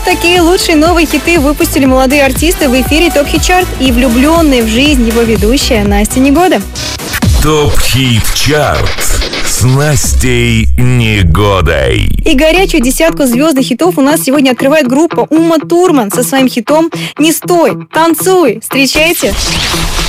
такие лучшие новые хиты выпустили молодые артисты в эфире ТОП Хит Чарт и влюбленные в жизнь его ведущая Настя Негода. ТОП Хит Чарт с Настей Негодой. И горячую десятку звездных хитов у нас сегодня открывает группа Ума Турман со своим хитом «Не стой, танцуй». Встречайте!